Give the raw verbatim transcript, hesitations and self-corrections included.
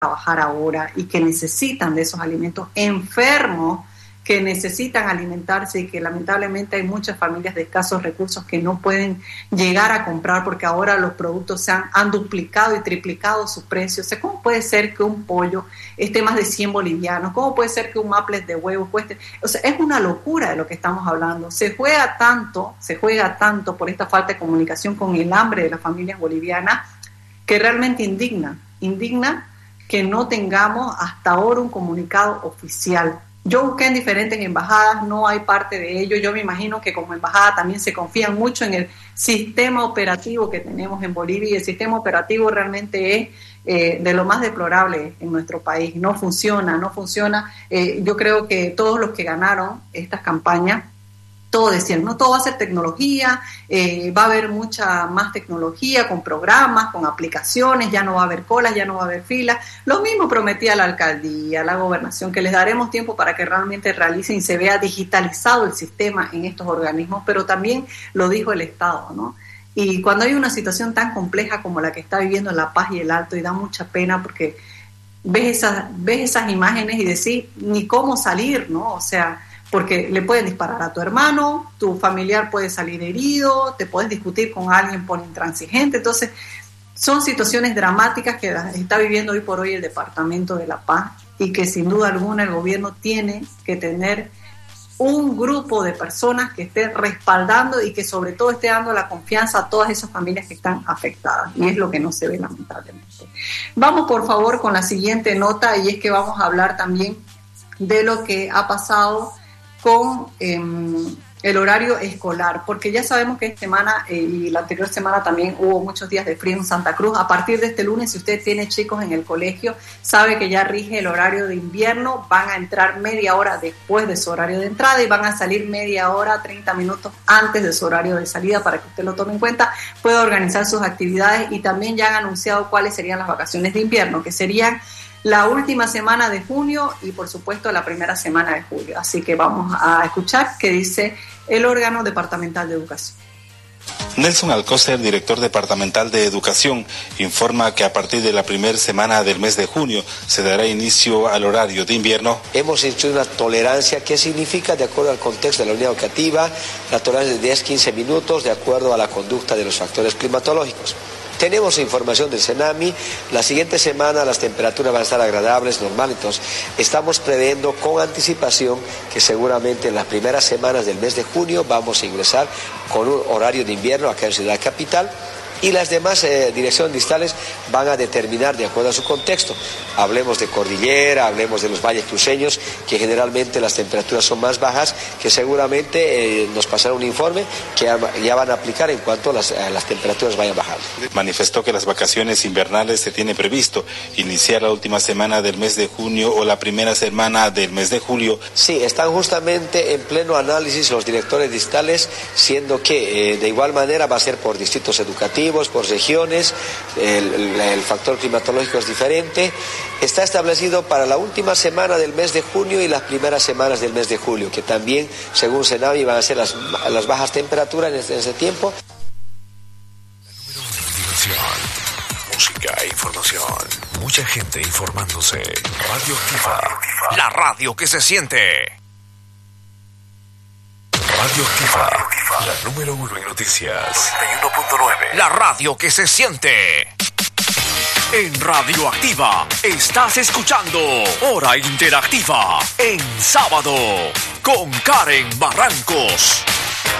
trabajar ahora y que necesitan de esos alimentos, enfermos que necesitan alimentarse y que lamentablemente hay muchas familias de escasos recursos que no pueden llegar a comprar porque ahora los productos se han, han duplicado y triplicado sus precios. O sea, ¿cómo puede ser que un pollo esté más de cien bolivianos? ¿Cómo puede ser que un maple de huevo cueste? O sea, es una locura de lo que estamos hablando. Se juega tanto, se juega tanto por esta falta de comunicación con el hambre de las familias bolivianas que realmente indigna, indigna que no tengamos hasta ahora un comunicado oficial. Yo busqué en diferentes embajadas, no hay parte de ello. Yo me imagino que como embajada también se confían mucho en el sistema operativo que tenemos en Bolivia, y el sistema operativo realmente es eh, de lo más deplorable en nuestro país. No funciona, no funciona. Eh, yo creo que todos los que ganaron estas campañas, todos decían, no, todo va a ser tecnología, eh, va a haber mucha más tecnología con programas, con aplicaciones, ya no va a haber colas, ya no va a haber filas. Lo mismo prometía la alcaldía, la gobernación, que les daremos tiempo para que realmente realicen y se vea digitalizado el sistema en estos organismos, pero también lo dijo el Estado, ¿no? Y cuando hay una situación tan compleja como la que está viviendo La Paz y el Alto, y da mucha pena porque ves esas, ves esas imágenes y decís ni cómo salir, ¿no? O sea, porque le pueden disparar a tu hermano, tu familiar puede salir herido, te puedes discutir con alguien por intransigente. Entonces, son situaciones dramáticas que está viviendo hoy por hoy el Departamento de La Paz y que sin duda alguna el gobierno tiene que tener un grupo de personas que esté respaldando y que sobre todo esté dando la confianza a todas esas familias que están afectadas, y es lo que no se ve lamentablemente. Vamos por favor con la siguiente nota, y es que vamos a hablar también de lo que ha pasado con eh, el horario escolar, porque ya sabemos que esta semana eh, y la anterior semana también hubo muchos días de frío en Santa Cruz. A partir de este lunes, si usted tiene chicos en el colegio, sabe que ya rige el horario de invierno. Van a entrar media hora después de su horario de entrada y van a salir media hora, treinta minutos antes de su horario de salida, para que usted lo tome en cuenta, pueda organizar sus actividades. Y también ya han anunciado cuáles serían las vacaciones de invierno, que serían la última semana de junio y por supuesto la primera semana de julio. Así que vamos a escuchar qué dice el órgano departamental de educación. Nelson Alcocer, director departamental de Educación, informa que a partir de la primera semana del mes de junio se dará inicio al horario de invierno. Hemos hecho una tolerancia que significa, de acuerdo al contexto de la unidad educativa, la tolerancia de diez a quince minutos de acuerdo a la conducta de los factores climatológicos. Tenemos información del CENAMI, la siguiente semana las temperaturas van a estar agradables, normales, entonces estamos previendo con anticipación que seguramente en las primeras semanas del mes de junio vamos a ingresar con un horario de invierno acá en Ciudad Capital, y las demás eh, direcciones distales van a determinar de acuerdo a su contexto. Hablemos de cordillera, hablemos de los valles cruceños, que generalmente las temperaturas son más bajas, que seguramente eh, nos pasará un informe que ya, ya van a aplicar en cuanto las, a las temperaturas vayan bajando. Manifestó que las vacaciones invernales se tiene previsto iniciar la última semana del mes de junio o la primera semana del mes de julio. Sí, están justamente en pleno análisis los directores distales, siendo que eh, de igual manera va a ser por distritos educativos, por regiones, el, el, el factor climatológico es diferente. Está establecido para la última semana del mes de junio y las primeras semanas del mes de julio, que también, según CENAMI, van a ser las, las bajas temperaturas en ese, en ese tiempo. Diversión, música e información. Mucha gente informándose. Radio Activa. La radio que se siente. Radio Activa, la número uno en noticias. noventa y uno punto nueve. La radio que se siente. En Radio Activa estás escuchando Hora Interactiva en sábado con Karen Barrancos.